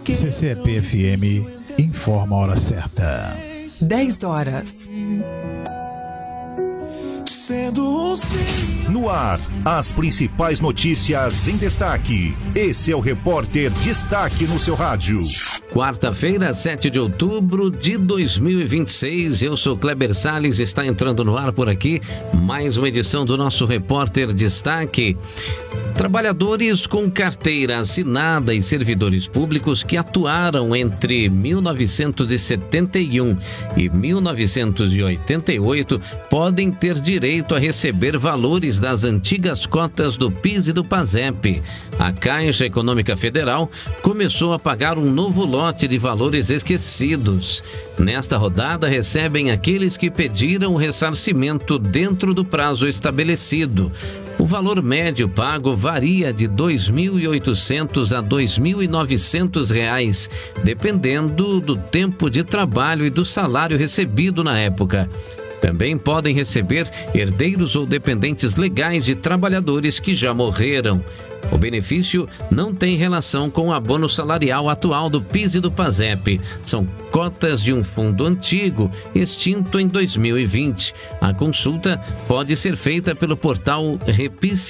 CCP-FM informa a hora certa. 10 horas. No ar, as principais notícias em destaque. Esse é o Repórter Destaque no seu rádio. Quarta-feira, 7 de outubro de 2026. Eu sou Kleber Salles, está entrando no ar por aqui mais uma edição do nosso Repórter Destaque. Trabalhadores com carteira assinada e servidores públicos que atuaram entre 1971 e 1988 podem ter direito a receber valores das antigas cotas do PIS e do PASEP. A Caixa Econômica Federal começou a pagar um novo lote de valores esquecidos. Nesta rodada, recebem aqueles que pediram o ressarcimento dentro do prazo estabelecido. O valor médio pago varia de R$ 2.800 a R$ 2.900, dependendo do tempo de trabalho e do salário recebido na época. Também podem receber herdeiros ou dependentes legais de trabalhadores que já morreram. O benefício não tem relação com o abono salarial atual do PIS e do PASEP. São cotas de um fundo antigo, extinto em 2020. A consulta pode ser feita pelo portal Repice